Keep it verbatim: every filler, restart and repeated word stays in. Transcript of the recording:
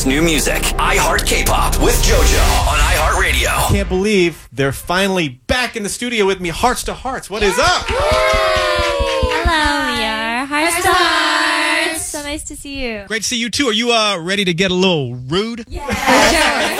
best new music. iHeart K-Pop with JoJo on iHeartRadio. Can't believe they're finally back in the studio with me. Hearts to Hearts. What is up? Hello, we are Hearts to Hearts. So nice to see you. Great to see you too. Are you uh ready to get a little rude? Yeah. Sure.